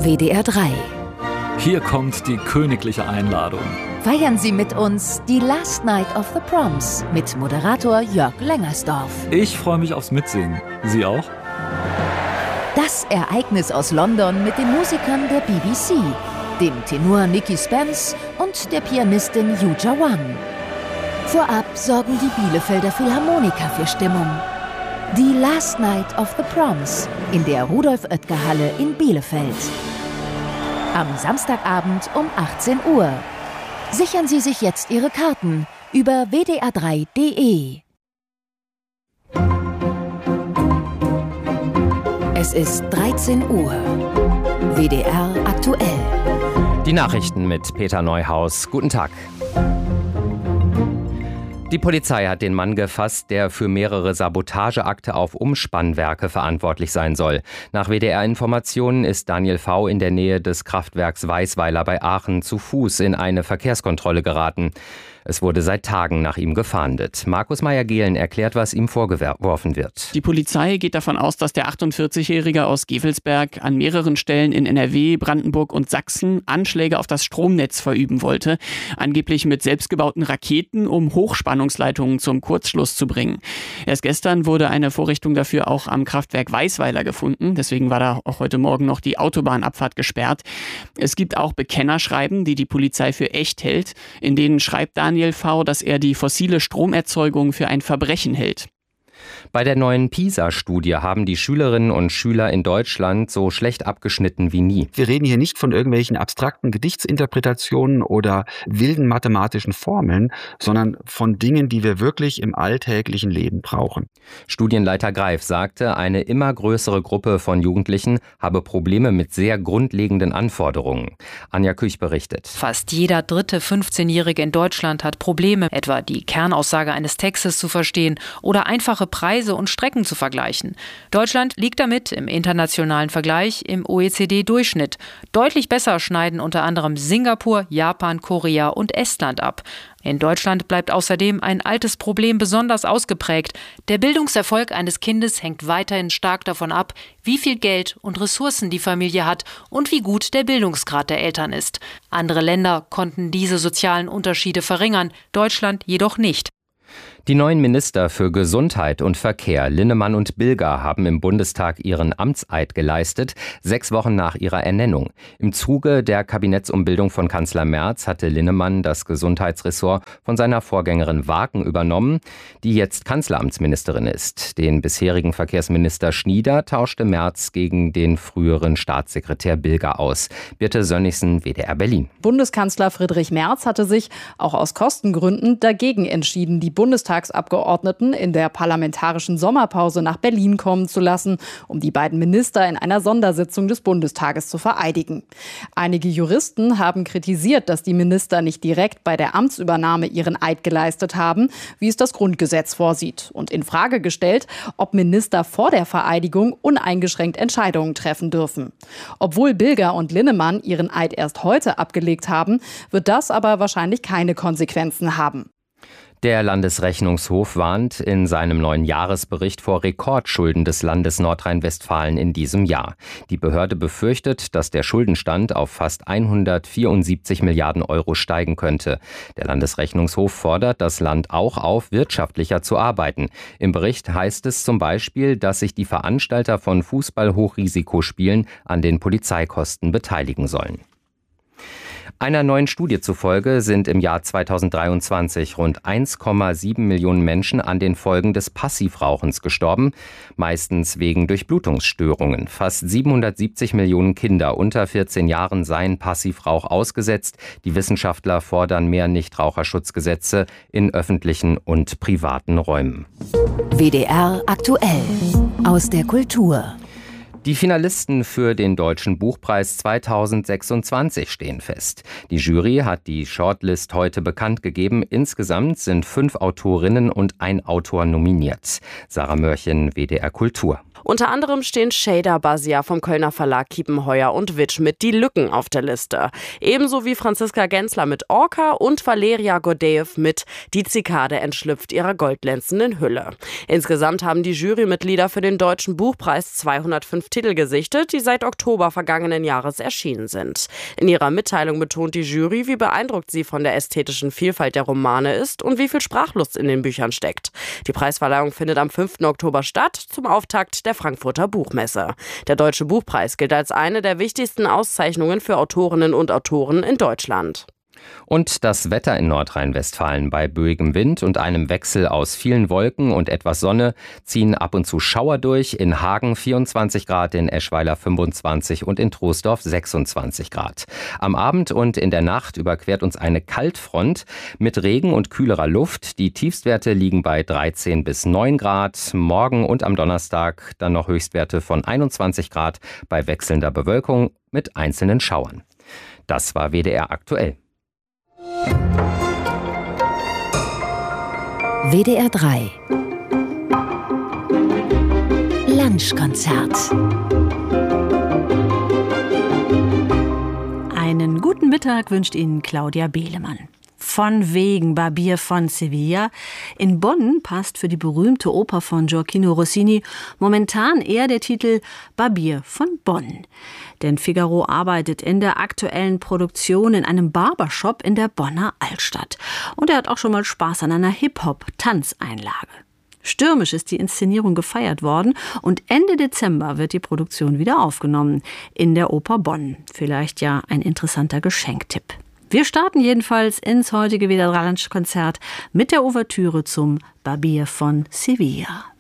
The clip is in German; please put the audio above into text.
WDR 3. Hier kommt die königliche Einladung. Feiern Sie mit uns die Last Night of the Proms mit Moderator Jörg Lengersdorf. Ich freue mich aufs Mitsingen. Sie auch? Das Ereignis aus London mit den Musikern der BBC, dem Tenor Nicky Spence und der Pianistin Yuja Wang. Vorab sorgen die Bielefelder Philharmoniker für Stimmung. Die Last Night of the Proms in der Rudolf-Oetker-Halle in Bielefeld. Am Samstagabend um 18 Uhr. Sichern Sie sich jetzt Ihre Karten über wdr3.de. Es ist 13 Uhr. WDR aktuell. Die Nachrichten mit Peter Neuhaus. Guten Tag. Die Polizei hat den Mann gefasst, der für mehrere Sabotageakte auf Umspannwerke verantwortlich sein soll. Nach WDR-Informationen ist Daniel V. in der Nähe des Kraftwerks Weisweiler bei Aachen zu Fuß in eine Verkehrskontrolle geraten. Es wurde seit Tagen nach ihm gefahndet. Markus Meyer-Gehlen erklärt, was ihm vorgeworfen wird. Die Polizei geht davon aus, dass der 48-Jährige aus Gevelsberg an mehreren Stellen in NRW, Brandenburg und Sachsen Anschläge auf das Stromnetz verüben wollte. Angeblich mit selbstgebauten Raketen, um Hochspannungsleitungen zum Kurzschluss zu bringen. Erst gestern wurde eine Vorrichtung dafür auch am Kraftwerk Weisweiler gefunden. Deswegen war da auch heute Morgen noch die Autobahnabfahrt gesperrt. Es gibt auch Bekennerschreiben, die die Polizei für echt hält. In denen schreibt Daniel V., dass er die fossile Stromerzeugung für ein Verbrechen hält. Bei der neuen PISA-Studie haben die Schülerinnen und Schüler in Deutschland so schlecht abgeschnitten wie nie. Wir reden hier nicht von irgendwelchen abstrakten Gedichtsinterpretationen oder wilden mathematischen Formeln, sondern von Dingen, die wir wirklich im alltäglichen Leben brauchen. Studienleiter Greif sagte, eine immer größere Gruppe von Jugendlichen habe Probleme mit sehr grundlegenden Anforderungen. Anja Küch berichtet. Fast jeder dritte 15-Jährige in Deutschland hat Probleme, etwa die Kernaussage eines Textes zu verstehen oder einfache Preise und Strecken zu vergleichen. Deutschland liegt damit im internationalen Vergleich im OECD-Durchschnitt. Deutlich besser schneiden unter anderem Singapur, Japan, Korea und Estland ab. In Deutschland bleibt außerdem ein altes Problem besonders ausgeprägt. Der Bildungserfolg eines Kindes hängt weiterhin stark davon ab, wie viel Geld und Ressourcen die Familie hat und wie gut der Bildungsgrad der Eltern ist. Andere Länder konnten diese sozialen Unterschiede verringern, Deutschland jedoch nicht. Die neuen Minister für Gesundheit und Verkehr, Linnemann und Bilger, haben im Bundestag ihren Amtseid geleistet, 6 Wochen nach ihrer Ernennung. Im Zuge der Kabinettsumbildung von Kanzler Merz hatte Linnemann das Gesundheitsressort von seiner Vorgängerin Waken übernommen, die jetzt Kanzleramtsministerin ist. Den bisherigen Verkehrsminister Schnieder tauschte Merz gegen den früheren Staatssekretär Bilger aus. Birte Sönnigsen, WDR Berlin. Bundeskanzler Friedrich Merz hatte sich, auch aus Kostengründen, dagegen entschieden, die Bundestagsabgeordneten in der parlamentarischen Sommerpause nach Berlin kommen zu lassen, um die beiden Minister in einer Sondersitzung des Bundestages zu vereidigen. Einige Juristen haben kritisiert, dass die Minister nicht direkt bei der Amtsübernahme ihren Eid geleistet haben, wie es das Grundgesetz vorsieht, und in Frage gestellt, ob Minister vor der Vereidigung uneingeschränkt Entscheidungen treffen dürfen. Obwohl Bilger und Linnemann ihren Eid erst heute abgelegt haben, wird das aber wahrscheinlich keine Konsequenzen haben. Der Landesrechnungshof warnt in seinem neuen Jahresbericht vor Rekordschulden des Landes Nordrhein-Westfalen in diesem Jahr. Die Behörde befürchtet, dass der Schuldenstand auf fast 174 Milliarden Euro steigen könnte. Der Landesrechnungshof fordert das Land auch auf, wirtschaftlicher zu arbeiten. Im Bericht heißt es zum Beispiel, dass sich die Veranstalter von Fußball-Hochrisikospielen an den Polizeikosten beteiligen sollen. Einer neuen Studie zufolge sind im Jahr 2023 rund 1,7 Millionen Menschen an den Folgen des Passivrauchens gestorben, meistens wegen Durchblutungsstörungen. Fast 770 Millionen Kinder unter 14 Jahren seien Passivrauch ausgesetzt. Die Wissenschaftler fordern mehr Nichtraucherschutzgesetze in öffentlichen und privaten Räumen. WDR aktuell aus der Kultur. Die Finalisten für den Deutschen Buchpreis 2026 stehen fest. Die Jury hat die Shortlist heute bekannt gegeben. Insgesamt sind 5 Autorinnen und ein Autor nominiert. Sarah Mörchen, WDR Kultur. Unter anderem stehen Shader Basia vom Kölner Verlag Kiepenheuer und Witsch mit Die Lücken auf der Liste. Ebenso wie Franziska Gensler mit Orca und Valeria Gordeev mit Die Zikade entschlüpft ihrer goldglänzenden Hülle. Insgesamt haben die Jurymitglieder für den Deutschen Buchpreis 205 Titel gesichtet, die seit Oktober vergangenen Jahres erschienen sind. In ihrer Mitteilung betont die Jury, wie beeindruckt sie von der ästhetischen Vielfalt der Romane ist und wie viel Sprachlust in den Büchern steckt. Die Preisverleihung findet am 5. Oktober statt, zum Auftakt der Frankfurter Buchmesse. Der Deutsche Buchpreis gilt als eine der wichtigsten Auszeichnungen für Autorinnen und Autoren in Deutschland. Und das Wetter in Nordrhein-Westfalen: bei böigem Wind und einem Wechsel aus vielen Wolken und etwas Sonne ziehen ab und zu Schauer durch. In Hagen 24 Grad, in Eschweiler 25 und in Troisdorf 26 Grad. Am Abend und in der Nacht überquert uns eine Kaltfront mit Regen und kühlerer Luft. Die Tiefstwerte liegen bei 13 bis 9 Grad. Morgen und am Donnerstag dann noch Höchstwerte von 21 Grad bei wechselnder Bewölkung mit einzelnen Schauern. Das war WDR aktuell. WDR 3 Lunchkonzert. Einen guten Mittag wünscht Ihnen Claudia Behlemann. Von wegen Barbier von Sevilla. In Bonn passt für die berühmte Oper von Gioacchino Rossini momentan eher der Titel Barbier von Bonn. Denn Figaro arbeitet in der aktuellen Produktion in einem Barbershop in der Bonner Altstadt. Und er hat auch schon mal Spaß an einer Hip-Hop-Tanzeinlage. Stürmisch ist die Inszenierung gefeiert worden und Ende Dezember wird die Produktion wieder aufgenommen in der Oper Bonn. Vielleicht ja ein interessanter Geschenktipp. Wir starten jedenfalls ins heutige WDR 3 Lunchkonzert mit der Ouvertüre zum Barbier von Sevilla.